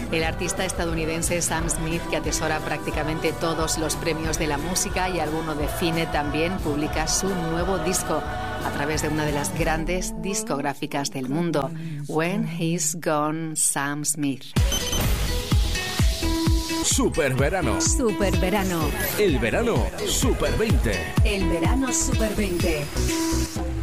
El artista estadounidense Sam Smith, que atesora prácticamente todos los premios de la música y alguno de cine también, publica su nuevo disco a través de una de las grandes discográficas del mundo, When He's Gone, Sam Smith. Superverano. Superverano. El verano Super 20. El verano Super 20.